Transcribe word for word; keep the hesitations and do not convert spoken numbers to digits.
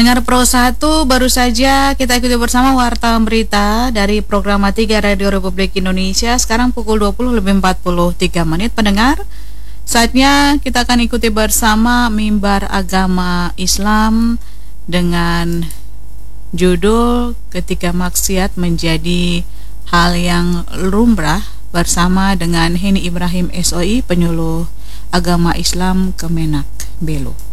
Pendengar Pro satu, baru saja kita ikuti bersama warta berita dari program tiga Radio Republik Indonesia. Sekarang pukul dua puluh lebih empat puluh tiga menit. Pendengar, saatnya kita akan ikuti bersama Mimbar Agama Islam dengan judul Ketika Maksiat Menjadi Hal yang Lumrah bersama dengan Heni Ibrahim S O I, penyuluh agama Islam Kemenak Belu.